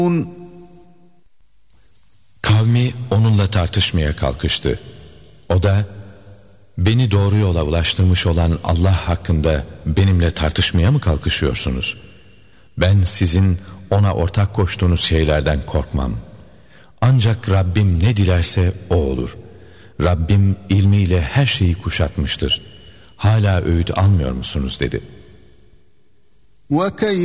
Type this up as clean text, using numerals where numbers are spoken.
Kavmi onunla tartışmaya kalkıştı. O da, beni doğru yola ulaştırmış olan Allah hakkında benimle tartışmaya mı kalkışıyorsunuz? Ben sizin ona ortak koştuğunuz şeylerden korkmam. Ancak Rabbim ne dilerse o olur. Rabbim ilmiyle her şeyi kuşatmıştır. Hala öğüt almıyor musunuz dedi.